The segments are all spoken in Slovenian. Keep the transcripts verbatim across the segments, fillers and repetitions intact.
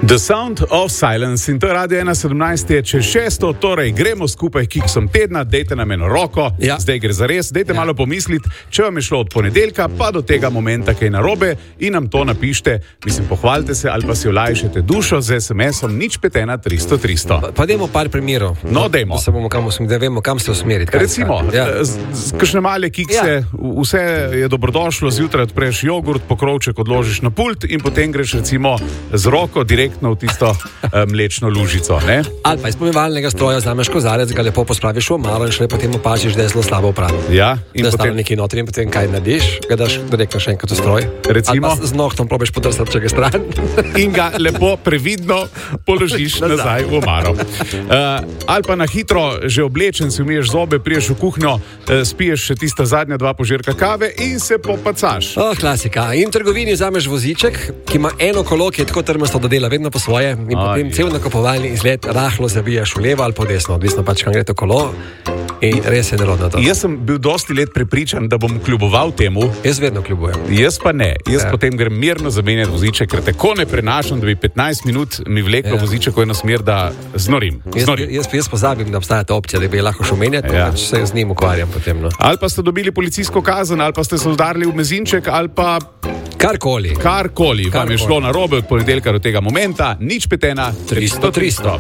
The Sound of Silence in to je Radio ena sedemnajst je čez šesto, torej gremo skupaj kiksom tedna, dejte nam eno roko, ja. Zdaj gre za res, dejte ja. malo pomisliti, če vam je šlo od ponedeljka pa do tega momenta kaj narobe in nam to napište, mislim, pohvalite se ali pa si olajšate dušo z es em esom nič pet ena tristo tristo. Pa, pa dajmo par primerov. No, dajmo. Da, se bomo kam, da vemo, kam se usmeriti. Recimo, ja. z, z kakšne male kikse, ja. vse je dobrodošlo, zjutraj odpreš jogurt, pokrovček odložiš na pult in potem greš recimo z roko direktno v tisto uh, mlečno lužico, ne? Ali pa iz pomivalnega stroja vzameš kozarec, ga lepo pospraviš v omaro in šele potem opaziš, da je zelo slabo upravljen. Ja, in da potem stane nekaj notri in potem kaj narediš, ga daš direktno še enkrat v stroj. Recimo, ali pa z nohtom probiš podrsati čega stran. In ga lepo previdno položiš nazaj v omaro. Uh, ali pa na hitro, že oblečen si umiješ zobe, priješ v kuhnjo, uh, spiješ še tista zadnja dva požirka kave in se popacaš. Oh, klasika. In v trgovini vzameš voziček, ki ima eno kolo, ki je tako trmasto, da dela vedno po svoje in Aj, potem cel nakupovalni izlet rahlo zabijaš v levo ali po desno, odvisno pač, kam gre to kolo. In res je nerodno to. Jaz sem bil dosti let prepričan, da bom kljuboval temu. Jaz vedno kljubujem. Jaz pa ne. Jaz ja. potem grem mirno zamenjati voziček, ker tako ne prenašam, da bi petnajst minut mi vleklo ja. voziček v eno smer, da znorim. znorim. Jaz, jaz, jaz pozabim, da obstaja ta opcija, da bi lahko šel menjati, ja. pač se z njim ukvarjam potem. No. Ali pa ste dobili policijsko kazen, ali pa ste se udarili v mezinček, ali pa Karkoli. Karkoli. Vam je šlo narobe od ponedeljka do tega momenta. Nič pet ena tristo tristo.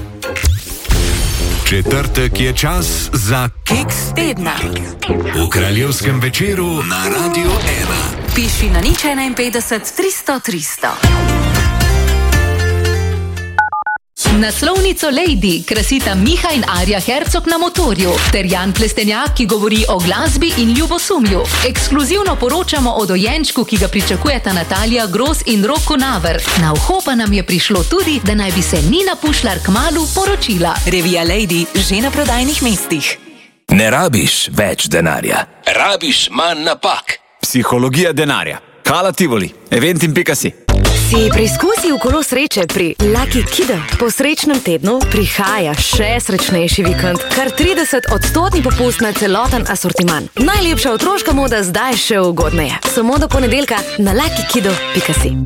Četrtek je čas za Kiks tedna. V kraljevskem večeru na Radio ena. Piši na nič enainpetdeset tristo tristo. Naslovnico Lady krasita Miha in Arja Hercog na motorju ter Jan Plestenjak, ki govori o glasbi in ljubosumju. Ekskluzivno poročamo o dojenčku, ki ga pričakujeta Natalija Gros in Roko Naver. Na uho pa nam je prišlo tudi, da naj bi se Nina Pušlar kmalu poročila. Revija Lady že na prodajnih mestih. Ne rabiš več denarja, rabiš manj napak. Psihologija denarja. Hala Tivoli, eventim pika si. Si preizkusil kolo sreče pri Lucky Kidu? Po srečnem tednu prihaja še srečnejši vikend. Kar trideset odstotni popust na celoten asortiman. Najlepša otroška moda zdaj še ugodneje. Samo do ponedeljka na lucky kidu pika si.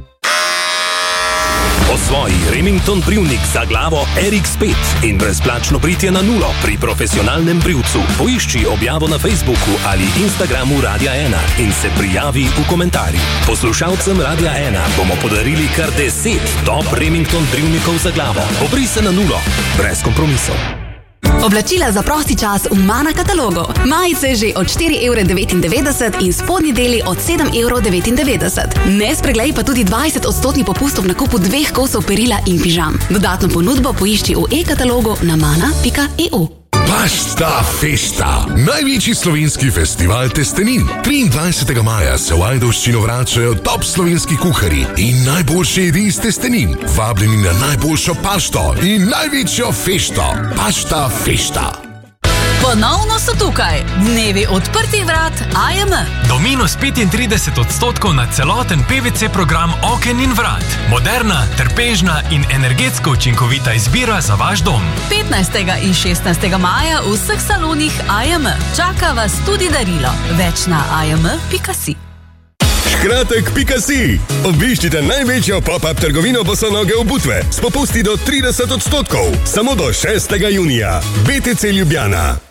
Osvoji Remington brivnik za glavo R X pet in brezplačno britje na nulo pri profesionalnem brivcu. Poišči objavo na Facebooku ali Instagramu Radia ena in se prijavi v komentarjih. Poslušalcem Radia ena bomo podarili kar deset top Remington brivnikov za glavo. Obri se na nulo, brez kompromisov. Oblačila za prosti čas v Mana katalogu. Majice že od štiri evre devetindevetdeset in spodnji deli od sedem evrov devetindevetdeset. Ne spreglej pa tudi dvajset odstotni popust v nakupu dveh kosov perila in pižam. Dodatno ponudbo poišči v e-katalogu na mana pika e u. Pasta Festa, največji slovenski festival testenin. triindvajsetega maja se v Ajdovščino vračajo top slovenski kuharji in najboljše jedi iz testenin. Vabljeni na najboljšo pašto in največjo fešto. Pasta Festa. Ponovno so tukaj dnevi odprtih vrat A M. Do minus petintrideset odstotkov na celoten P V C program oken in vrat. Moderna, trpežna in energetsko učinkovita izbira za vaš dom. petnajstega in šestnajstega maja v vseh salonih A M. Čaka vas tudi darilo. Več na a m pika si. Škratek pika si. Obiščite največjo pop-up trgovino bosonoge obutve s popusti do trideset odstotkov. Samo do šestega junija. B T C Ljubljana.